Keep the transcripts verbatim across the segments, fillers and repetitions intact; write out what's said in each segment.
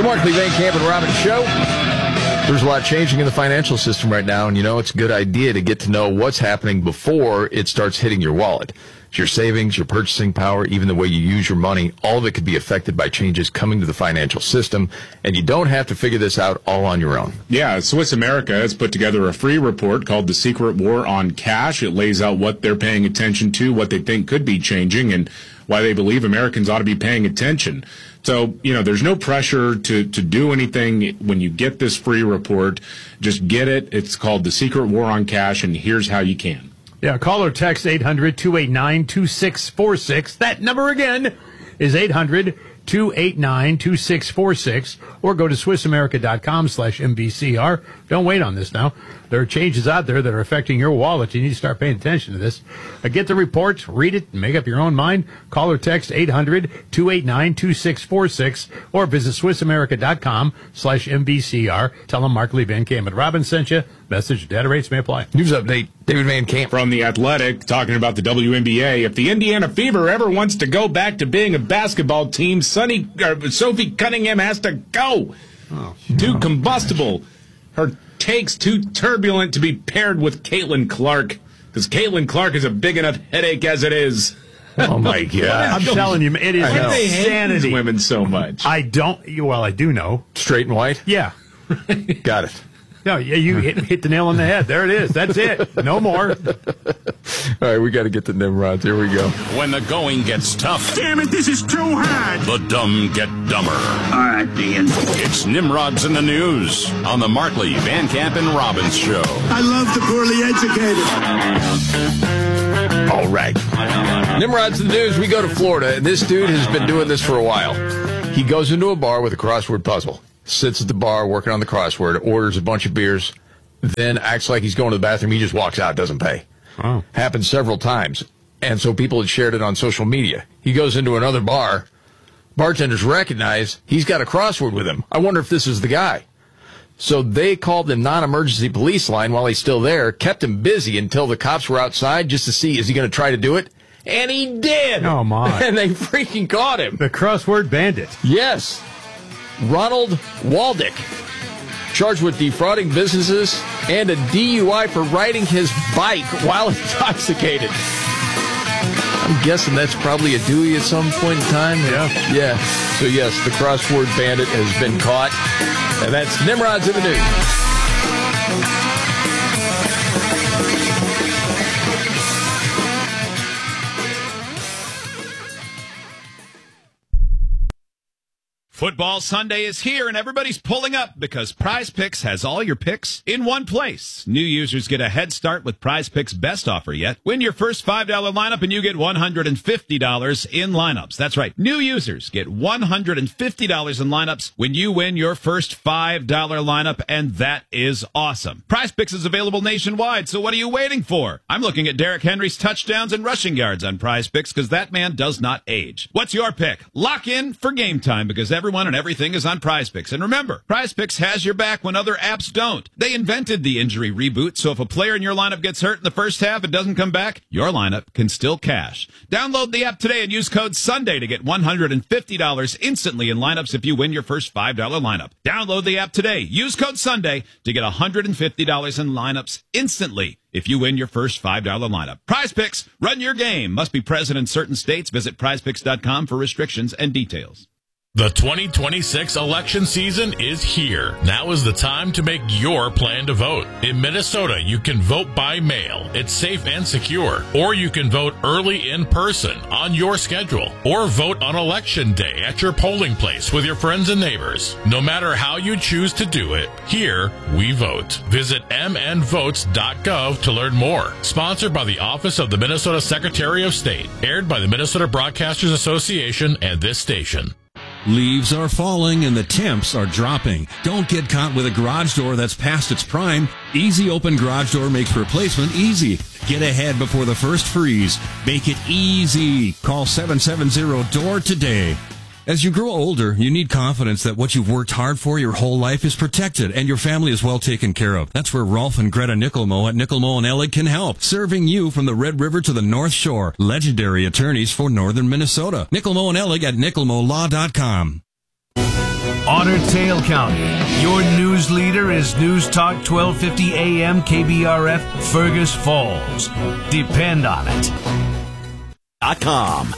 Markley, Van Camp, and Robbins Show. There's a lot changing in the financial system right now, and you know it's a good idea to get to know what's happening before it starts hitting your wallet. It's your savings, your purchasing power, even the way you use your money, all of it could be affected by changes coming to the financial system, and you don't have to figure this out all on your own. Yeah, Swiss America has put together a free report called The Secret War on Cash. It lays out what they're paying attention to, what they think could be changing, and why they believe Americans ought to be paying attention. So, you know, there's no pressure to, to do anything when you get this free report. Just get it. It's called The Secret War on Cash, and here's how you can. Yeah, call or text eight hundred, two eight nine, two six four six. That number again is eight hundred, two eight nine, two six four six, or go to swissamerica.com slash MVCR. Don't wait on this now. There are changes out there that are affecting your wallet. You need to start paying attention to this. Uh, get the report, read it, and make up your own mind. Call or text eight hundred, two eight nine, two six four six, or visit swissamerica.com slash MVCR. Tell them Mark Lee Van Camp and Robin sent you. Message data rates may apply. News update, David Van Camp. From The Athletic, talking about the W N B A. If the Indiana Fever ever wants to go back to being a basketball team, Sonny, uh, Sophie Cunningham has to go. Oh, too combustible. Her takes too turbulent to be paired with Caitlin Clark, because Caitlin Clark is a big enough headache as it is. Oh, my God. I'm telling you, it is Why do they hate these women so much? I don't, well, I do know. Straight and white? Yeah. Got it. No, yeah, you hit, hit the nail on the head. There it is. That's it. No more. All right, we got to get the Nimrods. Here we go. When the going gets tough. Damn it, this is too hard. The dumb get dumber. All right, Dean. It's Nimrods in the News on the Markley, Van Camp, and Robbins Show. I love the poorly educated. All right. Nimrod's in the News. We go to Florida, and this dude has been doing this for a while. He goes into a bar with a crossword puzzle. Sits at the bar working on the crossword, orders a bunch of beers, then acts like he's going to the bathroom. He just walks out, doesn't pay. Oh. Happened several times. And so people had shared it on social media. He goes into another bar. Bartenders recognize he's got a crossword with him. I wonder if this is the guy. So they called the non-emergency police line while he's still there, kept him busy until the cops were outside just to see, is he going to try to do it? And he did! Oh, my. And they freaking caught him. The crossword bandit. Yes. Ronald Waldick, charged with defrauding businesses and a D U I for riding his bike while intoxicated. I'm guessing that's probably a Dewey at some point in time. Yeah. Yeah. So, yes, the crossword bandit has been caught. And that's Nimrod's in the News. Football Sunday is here, and everybody's pulling up because Prize Picks has all your picks in one place. New users get a head start with Prize Picks' best offer yet. Win your first five dollar lineup, and you get one hundred fifty dollars in lineups. That's right. New users get one hundred fifty dollars in lineups when you win your first five dollar lineup, and that is awesome. Prize Picks is available nationwide, so what are you waiting for? I'm looking at Derrick Henry's touchdowns and rushing yards on Prize Picks because that man does not age. What's your pick? Lock in for game time because everyone and everything is on Prize Picks. And remember, Prize Picks has your back when other apps don't. They invented the injury reboot, so if a player in your lineup gets hurt in the first half and doesn't come back, your lineup can still cash. Download the app today and use code SUNDAY to get one hundred fifty dollars instantly in lineups if you win your first five dollar lineup. Download the app today. Use code SUNDAY to get one hundred fifty dollars in lineups instantly if you win your first five dollar lineup. Prize Picks, run your game. Must be present in certain states. Visit prize picks dot com for restrictions and details. The twenty twenty-six election season is here. Now is the time to make your plan to vote. In Minnesota, you can vote by mail. It's safe and secure. Or you can vote early in person on your schedule. Or vote on election day at your polling place with your friends and neighbors. No matter how you choose to do it, here we vote. Visit m n votes dot gov to learn more. Sponsored by the Office of the Minnesota Secretary of State. Aired by the Minnesota Broadcasters Association and this station. Leaves are falling and the temps are dropping. Don't get caught with a garage door that's past its prime. Easy Open Garage Door makes replacement easy. Get ahead before the first freeze. Make it easy. Call seven seven zero D O O R today. As you grow older, you need confidence that what you've worked hard for your whole life is protected and your family is well taken care of. That's where Rolf and Greta Nickelmo at Nickelmo and Ellig can help, serving you from the Red River to the North Shore. Legendary attorneys for Northern Minnesota. Nickelmo and Ellig at nickelmo law dot com. Otter Tail County. Your news leader is News Talk twelve fifty A M K B R F Fergus Falls. Depend on it. Dot com.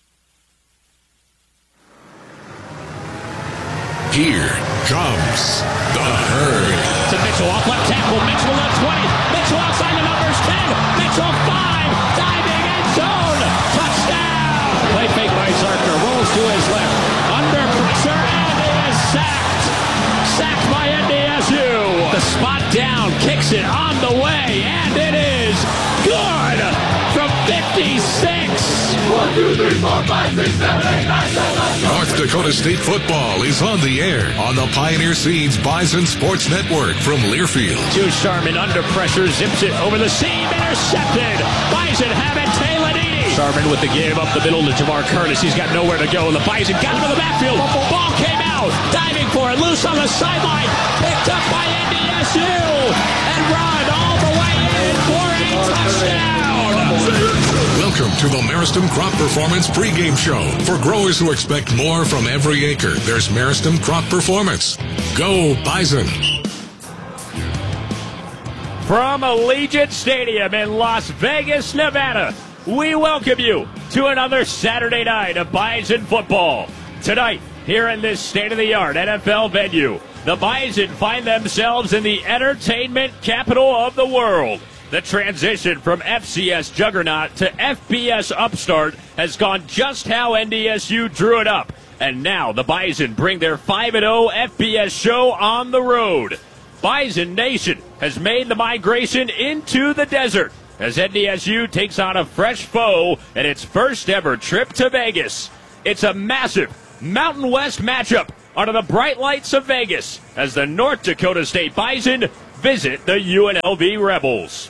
Here comes the herd. To Mitchell off left tackle. Mitchell left twenty. Mitchell outside the numbers ten. Mitchell five. Diving end zone. Touchdown. Play fake by Zarkner. Rolls to his left. Under pressure and he is sacked. Sacked by N D S U. The spot down. Kicks it on the way. And it is good from fifty-six. One, two, three, four, five, six, seven, eight, nine, ten, eleven. North Dakota State football is on the air on the Pioneer Seeds Bison Sports Network from Learfield. To Sharman under pressure, zips it over the seam, intercepted. Bison have it, Taylor Edie. Sharman with the give up the middle to Jamar Curtis. He's got nowhere to go, and the Bison got him in the backfield. Ball came out, diving for it, loose on the sideline, picked up by N D S U, and run all the way in for a touchdown. Welcome to the Meristem Crop Performance pregame show. For growers who expect more from every acre, there's Meristem Crop Performance. Go Bison! From Allegiant Stadium in Las Vegas, Nevada, we welcome you to another Saturday night of Bison football. Tonight, here in this state-of-the-art N F L venue, the Bison find themselves in the entertainment capital of the world. The transition from F C S juggernaut to F B S upstart has gone just how N D S U drew it up. And now the Bison bring their five and oh F B S show on the road. Bison Nation has made the migration into the desert as N D S U takes on a fresh foe in its first ever trip to Vegas. It's a massive Mountain West matchup under the bright lights of Vegas as the North Dakota State Bison visit the U N L V Rebels.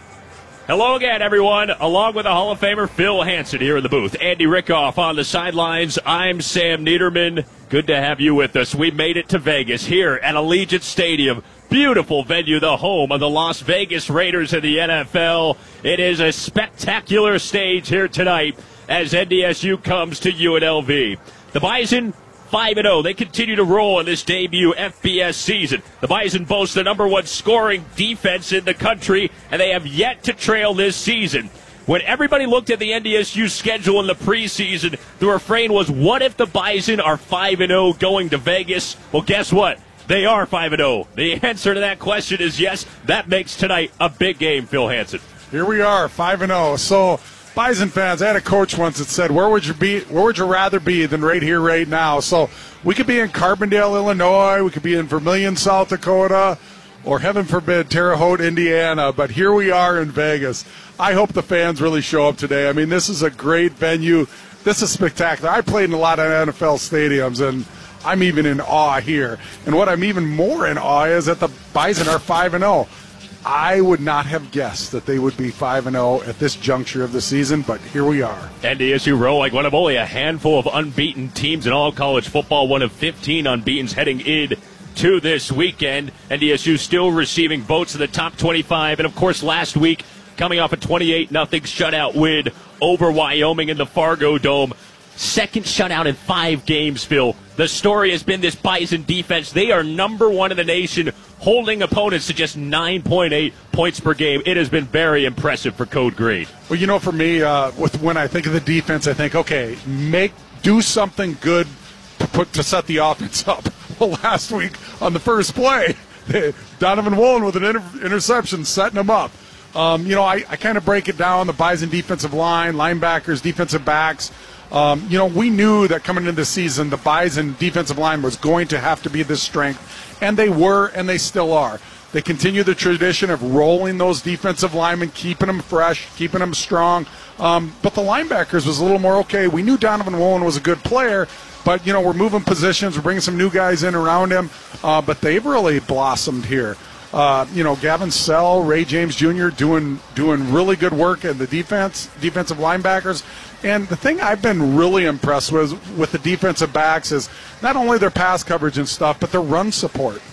Hello again, everyone. Along with the Hall of Famer Phil Hansen here in the booth. Andy Rickoff on the sidelines. I'm Sam Niederman. Good to have you with us. We made it to Vegas here at Allegiant Stadium. Beautiful venue, the home of the Las Vegas Raiders of the N F L. It is a spectacular stage here tonight as N D S U comes to U N L V. The Bison, five and oh. They continue to roll in this debut F B S season. The Bison boast the number one scoring defense in the country, and they have yet to trail this season. When everybody looked at the N D S U schedule in the preseason, the refrain was, what if the Bison are five and oh going to Vegas? Well, guess what? They are five and oh. The answer to that question is yes. That makes tonight a big game, Phil Hansen. Here we are, five and oh. So, Bison fans, I had a coach once that said, where would you be, where would you rather be than right here, right now? So we could be in Carbondale, Illinois, we could be in Vermilion, South Dakota, or heaven forbid, Terre Haute, Indiana, but here we are in Vegas. I hope the fans really show up today. I mean, this is a great venue. This is spectacular. I played in a lot of N F L stadiums, and I'm even in awe here. And what I'm even more in awe is that the Bison are five and oh. I would not have guessed that they would be five and oh at this juncture of the season, but here we are. N D S U roll like one of only a handful of unbeaten teams in all college football, one of fifteen unbeatens heading in to this weekend. N D S U still receiving votes in the top twenty-five, and of course last week coming off a twenty-eight nothing shutout win over Wyoming in the Fargo Dome. Second shutout in five games, Phil. The story has been this Bison defense. They are number one in the nation, holding opponents to just nine point eight points per game. It has been very impressive for Code Green. Well, you know, for me, uh, with when I think of the defense, I think, okay, make do something good to put to set the offense up. Well, last week on the first play, Donovan Woolen with an inter- interception setting them up. Um, you know, I, I kind of break it down, the Bison defensive line, linebackers, defensive backs. Um, you know, we knew that coming into the season, the Bison defensive line was going to have to be this strength, and they were, and they still are. They continue the tradition of rolling those defensive linemen, keeping them fresh, keeping them strong. Um, but the linebackers was a little more okay. We knew Donovan Woolen was a good player, but, you know, we're moving positions, we're bringing some new guys in around him, uh, but they've really blossomed here. Uh, you know, Gavin Sell, Ray James Junior doing doing really good work in the defense, defensive linebackers. And the thing I've been really impressed with with the defensive backs is not only their pass coverage and stuff, but their run support.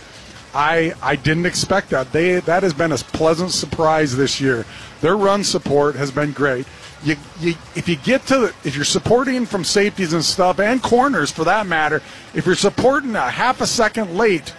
I I didn't expect that. They that has been a pleasant surprise this year. Their run support has been great. You, you, if you get to the, if you're supporting from safeties and stuff, and corners for that matter, if you're supporting a half a second late,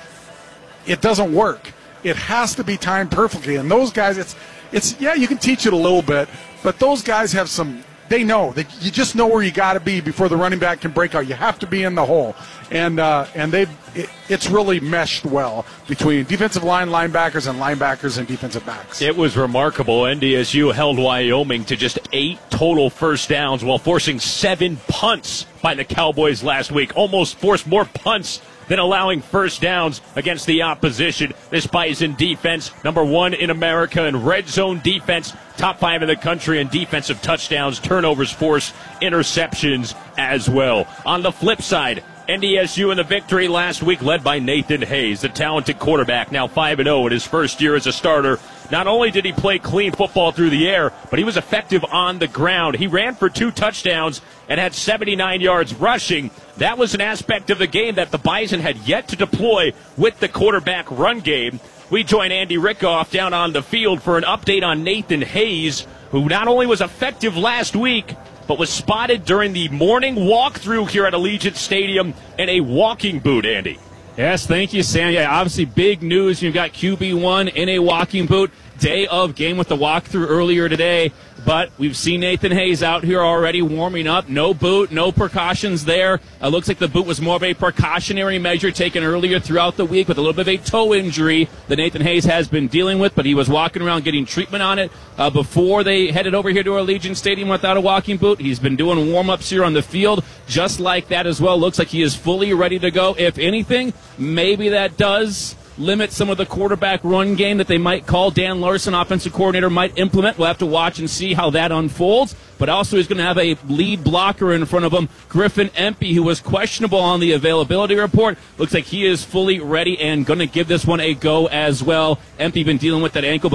it doesn't work. It has to be timed perfectly. And those guys, it's, it's yeah, you can teach it a little bit, but those guys have some, they know that you just know where you got to be before the running back can break out. You have to be in the hole, and uh, and they it, it's really meshed well between defensive line linebackers and linebackers and defensive backs. It was remarkable. N D S U held Wyoming to just eight total first downs while forcing seven punts by the Cowboys last week. Almost forced more punts than allowing first downs against the opposition. This Bison defense, number one in America in red zone defense, top five in the country in defensive touchdowns, turnovers forced, interceptions as well. On the flip side, N D S U in the victory last week led by Nathan Hayes, the talented quarterback, now five and oh in his first year as a starter. Not only did he play clean football through the air, but he was effective on the ground. He ran for two touchdowns and had seventy-nine yards rushing. That was an aspect of the game that the Bison had yet to deploy with the quarterback run game. We join Andy Rickoff down on the field for an update on Nathan Hayes, who not only was effective last week, but was spotted during the morning walkthrough here at Allegiant Stadium in a walking boot, Andy. Yes, thank you, Sam. Yeah, obviously big news. You've got Q B one in a walking boot. Day of game with the walkthrough earlier today. But we've seen Nathan Hayes out here already warming up. No boot, no precautions there. It looks like the boot was more of a precautionary measure taken earlier throughout the week with a little bit of a toe injury that Nathan Hayes has been dealing with. But he was walking around getting treatment on it uh, before they headed over here to Allegiant Stadium without a walking boot. He's been doing warm-ups here on the field just like that as well. Looks like he is fully ready to go. If anything, maybe that does limit some of the quarterback run game that they might call. Dan Larson, offensive coordinator, might implement. We'll have to watch and see how that unfolds. But also he's going to have a lead blocker in front of him, Griffin Empey, who was questionable on the availability report. Looks like he is fully ready and going to give this one a go as well. Empey been dealing with that ankle.